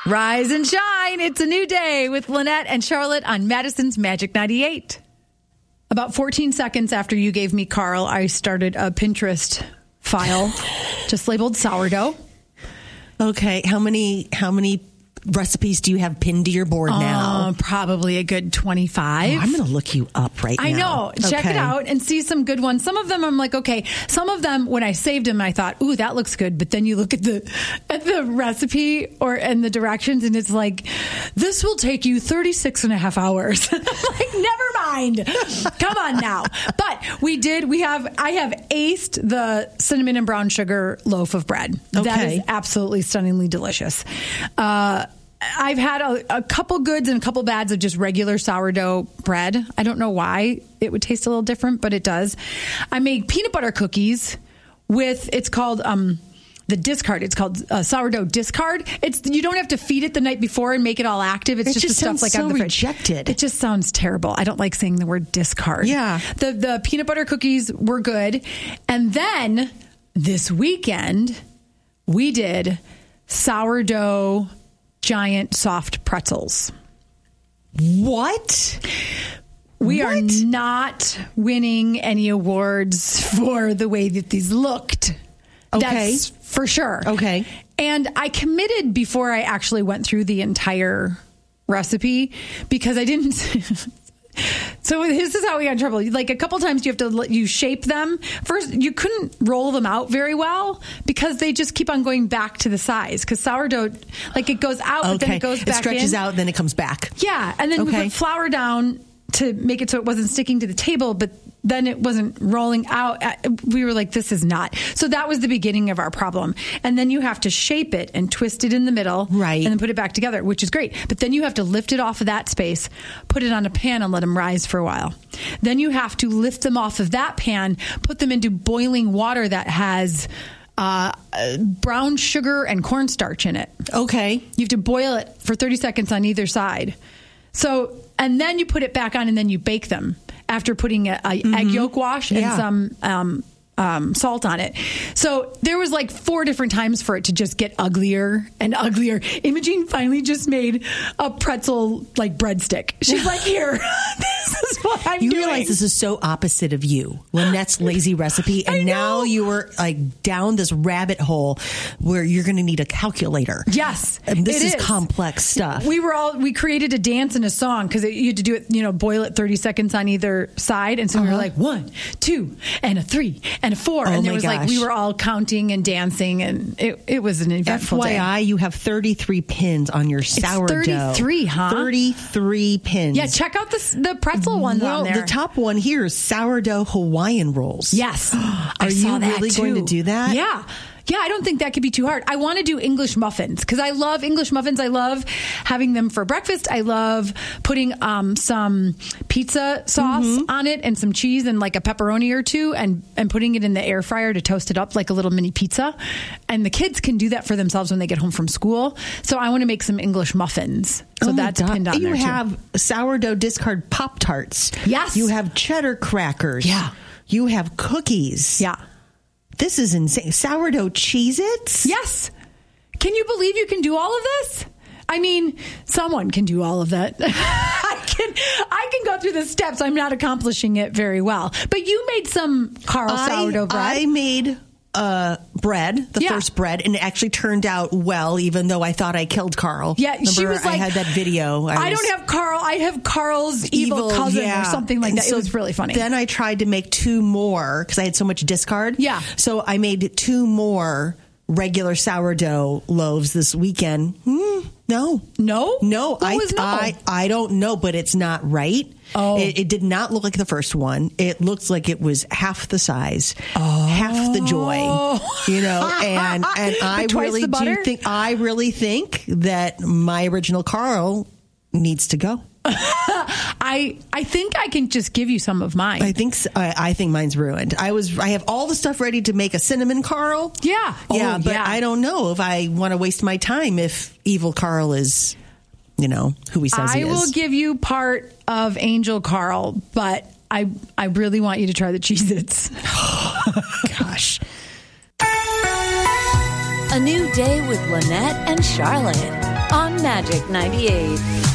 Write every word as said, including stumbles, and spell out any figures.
Rise and shine. It's a new day with Lynette and Charlotte on Madison's Magic ninety-eight. About fourteen seconds after you gave me Carl, I started a Pinterest file just labeled sourdough. Okay. How many, how many recipes do you have pinned to your board now? Uh, probably a good twenty-five. Oh, I'm going to look you up right I now. know. Check okay. it out and see some good ones. Some of them I'm like, okay. Some of them, when I saved them, I thought, ooh, that looks good. But then you look at the at the recipe or and the directions, and it's like, this will take you thirty-six and a half hours. I'm like, never mind. Come on now. But we did. We have. I have aced the cinnamon and brown sugar loaf of bread. Okay. That is absolutely stunningly delicious. Uh, I've had a, a couple goods and a couple bads of just regular sourdough bread. I don't know why it would taste a little different, but it does. I made peanut butter cookies with, it's called um, the discard. It's called uh, sourdough discard. It's you don't have to feed it the night before and make it all active. It's it just, just the stuff sounds like so out of the fridge. rejected. It just sounds terrible. I don't like saying the word discard. Yeah. The the peanut butter cookies were good, and then this weekend we did sourdough giant soft pretzels. What? We what? are not winning any awards for the way that these looked. Okay. That's for sure. Okay. And I committed before I actually went through the entire recipe because I didn't. So this is how we got in trouble. Like a couple times you have to let you shape them. First, you couldn't roll them out very well because they just keep on going back to the size. Because sourdough, like it goes out, okay. but then it goes back in. It stretches out, then it comes back. Yeah. And then okay. we put flour down to make it so it wasn't sticking to the table, but then it wasn't rolling out. We were like, this is not. So that was the beginning of our problem. And then you have to shape it and twist it in the middle. Right. And then put it back together, which is great. But then you have to lift it off of that space, put it on a pan and let them rise for a while. Then you have to lift them off of that pan, put them into boiling water that has uh, brown sugar and cornstarch in it. Okay. You have to boil it for thirty seconds on either side. So, and then you put it back on and then you bake them after putting a, a mm-hmm. egg yolk wash and yeah. some um, um, salt on it. So there was like four different times for it to just get uglier and uglier. Imogene finally just made a pretzel like breadstick. She's like, here, this is what I'm you doing. You realize this is so opposite of you, Lynette's lazy recipe, and now you were like down this rabbit hole where you're going to need a calculator. Yes, and this it is, is complex stuff. We were all we created a dance and a song because you had to do it, you know, boil it thirty seconds on either side, and so uh-huh. we were like one, two, and a three, and a four, oh and there my was gosh. like we were all counting and dancing, and it it was an eventful F Y I, day. you have thirty-three pins on your sourdough. It's thirty-three, huh? thirty-three pins. Yeah, check out the the pretzel ones well, on there. The top one here is sourdough Hawaiian rolls. Yes, Are I saw you that really too. going to do that? Yeah. Yeah, I don't think that could be too hard. I want to do English muffins because I love English muffins. I love having them for breakfast. I love putting um, some pizza sauce mm-hmm. on it and some cheese and like a pepperoni or two and, and putting it in the air fryer to toast it up like a little mini pizza. And the kids can do that for themselves when they get home from school. So I want to make some English muffins. So oh that's God. pinned on you there, too. You have sourdough discard Pop-Tarts. Yes. You have cheddar crackers. Yeah. You have cookies. Yeah. This is insane. Sourdough Cheez-Its? Yes. Can you believe you can do all of this? I mean, someone can do all of that. I can I can go through the steps. I'm not accomplishing it very well. But you made some Carl I, sourdough bread. I made uh, bread, the yeah. first bread, and it actually turned out well, even though I thought I killed Carl. Yeah, Remember, she was like, I had that video. I, I don't have Carl. I have Carl's evil, evil cousin yeah. or something like and that. So it was really funny. Then I tried to make two more because I had so much discard. Yeah. So I made two more regular sourdough loaves this weekend. Mm, no. No? No. What I, was no? I, I don't know, but it's not right. Oh. It, it did not look like the first one. It looked like it was half the size, oh. half the joy, you know, and, and I really do think, I really think that my original Carl needs to go. I I think I can just give you some of mine. I think so. I, I think mine's ruined. I was I have all the stuff ready to make a cinnamon Carl. Yeah, yeah, oh, but yeah. I don't know if I want to waste my time if evil Carl is, you know, who he says I he is. I will give you part of Angel Carl, but I I really want you to try the Cheez-Its. Gosh. A new day with Lynette and Charlotte. on Magic ninety-eight.